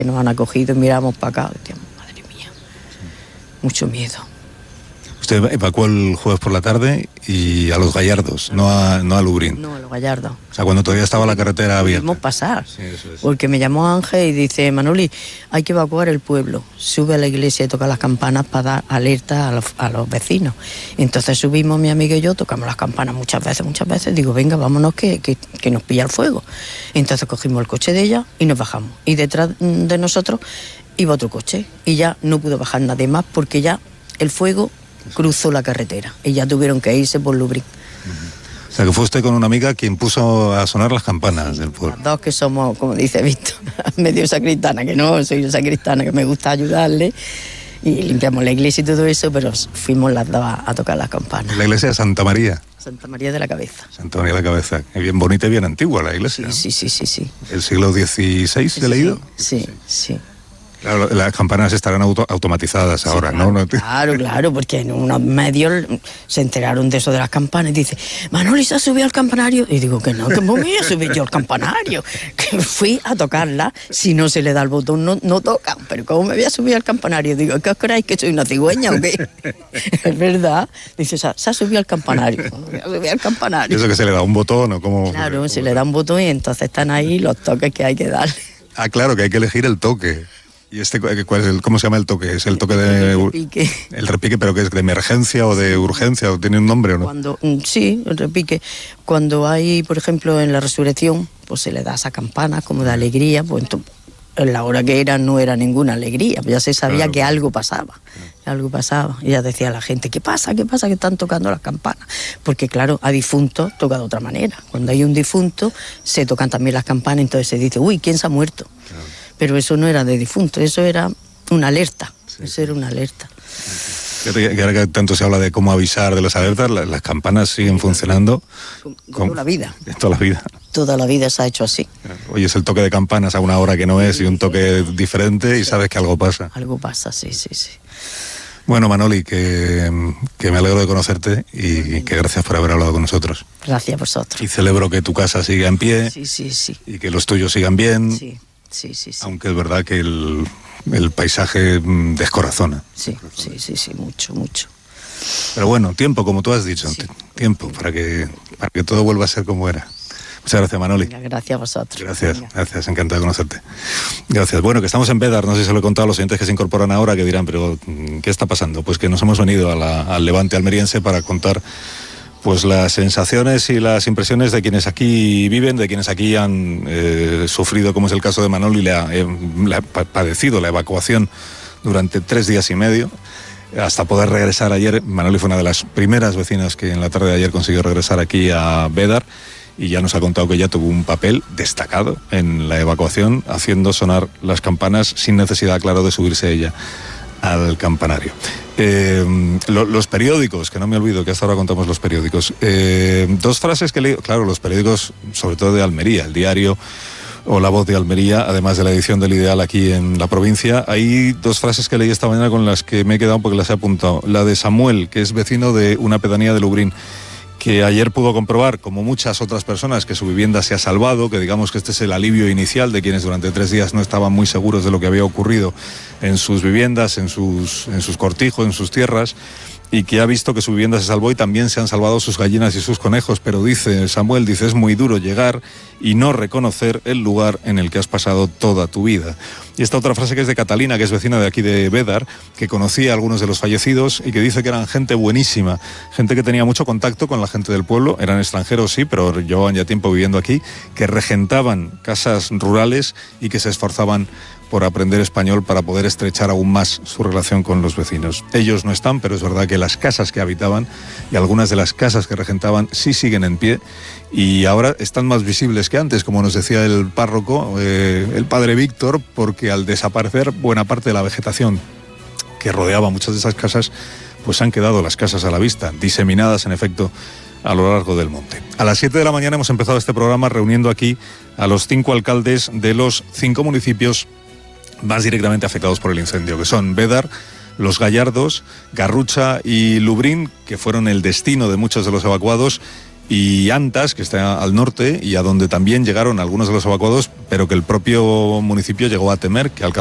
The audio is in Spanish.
Nos han acogido y miramos para acá. Decíamos, madre mía, mucho miedo. Usted evacuó el jueves por la tarde y a Los Gallardos, no a Lubrín. No, a Los Gallardos. O sea, cuando todavía estaba la carretera abierta. Pudimos pasar, Sí, eso es. porque me llamó Ángel y dice, Manoli, hay que evacuar el pueblo. Sube a la iglesia y toca las campanas para dar alerta a los vecinos. Entonces subimos mi amiga y yo, tocamos las campanas muchas veces. Digo, venga, vámonos que nos pilla el fuego. Entonces cogimos el coche de ella y nos bajamos. Y detrás de nosotros iba otro coche. Y ya no pudo bajar nadie más porque ya el fuego cruzó la carretera y ya tuvieron que irse por Lubrín. O sea, que fue usted con una amiga quien puso a sonar las campanas del pueblo. Las dos que somos, como dice Víctor, medio sacristana, que no soy sacristana, que me gusta ayudarle, y limpiamos la iglesia y todo eso, pero fuimos las dos a tocar las campanas. La iglesia de Santa María. Santa María de la Cabeza. Santa María de la Cabeza. Bien bonita y bien antigua la iglesia. Sí. ¿El siglo XVI he leído? Sí. Claro, las campanas estarán automatizadas ahora, sí, ¿no? Claro, porque en unos medios se enteraron de eso de las campanas y dice, Manoli se ha subido al campanario. Y digo que no, que me voy a subir yo al campanario. Que fui a tocarla, si no se le da el botón no tocan, pero ¿cómo me voy a subir al campanario? Digo, ¿qué os creéis, que soy una cigüeña o qué? Es verdad. Dice, se ha subido al campanario. Me voy a subir al campanario. ¿Y eso que se le da un botón o cómo? Claro, se le da un botón y entonces están ahí los toques que hay que darle. Ah, claro, que hay que elegir el toque. ¿Y cuál es cómo se llama el toque? ¿Es el toque de repique? El repique, pero ¿qué es? ¿De emergencia o de urgencia? ¿O tiene un nombre o no? Sí, el repique. Cuando hay, por ejemplo, en la resurrección, pues se le da esa campana como de alegría, pues en la hora que era no era ninguna alegría, pues ya se sabía que algo pasaba. Y ya decía la gente, ¿qué pasa? Que están tocando las campanas. Porque claro, a difuntos toca de otra manera. Cuando hay un difunto, se tocan también las campanas, entonces se dice, uy, ¿quién se ha muerto? Claro. Pero eso no era de difunto, eso era una alerta. Eso era una alerta. Que ahora que tanto se habla de cómo avisar de las alertas, las campanas siguen funcionando. Toda la vida. Toda la vida. Toda la vida se ha hecho así. Oye, es el toque de campanas a una hora que no es y un toque diferente y sabes que algo pasa. Algo pasa, sí. Bueno, Manoli, que me alegro de conocerte y que gracias por haber hablado con nosotros. Gracias a vosotros. Y celebro que tu casa siga en pie. Sí. Y que los tuyos sigan bien. Sí. Aunque es verdad que el paisaje descorazona. Sí, mucho. Pero bueno, tiempo, como tú has dicho, tiempo para que todo vuelva a ser como era. Muchas gracias, Manoli. Venga, gracias a vosotros. Gracias, encantado de conocerte. Gracias. Bueno, que estamos en Bédar, no sé si se lo he contado a los oyentes que se incorporan ahora, que dirán, pero ¿qué está pasando? Pues que nos hemos venido al Levante almeriense para contar pues las sensaciones y las impresiones de quienes aquí viven, de quienes aquí han sufrido, como es el caso de Manoli, le ha padecido la evacuación durante 3 días y medio, hasta poder regresar ayer. Manoli fue una de las primeras vecinas que en la tarde de ayer consiguió regresar aquí a Bédar, y ya nos ha contado que ella tuvo un papel destacado en la evacuación, haciendo sonar las campanas sin necesidad, claro, de subirse ella al campanario. Los periódicos, que no me olvido que hasta ahora contamos los periódicos. 2 frases que leí, claro, los periódicos, sobre todo de Almería, El Diario o La Voz de Almería, además de la edición del Ideal aquí en la provincia. Hay 2 frases que leí esta mañana con las que me he quedado porque las he apuntado. La de Samuel, que es vecino de una pedanía de Lubrín, que ayer pudo comprobar, como muchas otras personas, que su vivienda se ha salvado, que digamos que este es el alivio inicial de quienes durante 3 días no estaban muy seguros de lo que había ocurrido en sus viviendas, en sus cortijos, en sus tierras, y que ha visto que su vivienda se salvó y también se han salvado sus gallinas y sus conejos. Pero dice Samuel, es muy duro llegar y no reconocer el lugar en el que has pasado toda tu vida. Y esta otra frase que es de Catalina, que es vecina de aquí de Bédar, que conocía a algunos de los fallecidos y que dice que eran gente buenísima, gente que tenía mucho contacto con la gente del pueblo, eran extranjeros sí, pero llevaban ya tiempo viviendo aquí, que regentaban casas rurales y que se esforzaban por aprender español para poder estrechar aún más su relación con los vecinos. Ellos no están, pero es verdad que las casas que habitaban y algunas de las casas que regentaban sí siguen en pie y ahora están más visibles que antes, como nos decía el párroco, el padre Víctor, porque al desaparecer buena parte de la vegetación que rodeaba muchas de esas casas, pues han quedado las casas a la vista, diseminadas en efecto a lo largo del monte. A las 7 de la mañana hemos empezado este programa reuniendo aquí a los 5 alcaldes de los 5 municipios más directamente afectados por el incendio, que son Bédar, Los Gallardos, Garrucha y Lubrín, que fueron el destino de muchos de los evacuados y Antas, que está al norte, y a donde también llegaron algunos de los evacuados, pero que el propio municipio llegó a temer que